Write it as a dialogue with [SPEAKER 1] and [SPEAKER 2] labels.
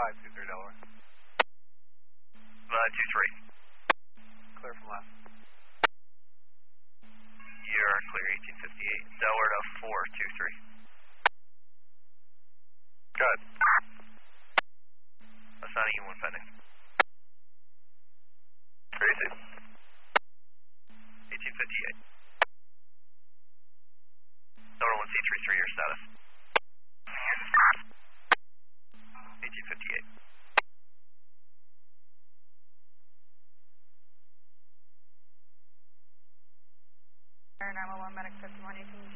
[SPEAKER 1] 523 Delaware.
[SPEAKER 2] 23.
[SPEAKER 1] Clear from left.
[SPEAKER 2] You're clear, 1858. Delaware to 423.
[SPEAKER 1] Good.
[SPEAKER 2] Assigning you 1 pending.
[SPEAKER 1] Crazy.
[SPEAKER 2] 1858. Delaware 1C33, your status. 1858.
[SPEAKER 3] Air 911 medic 5118.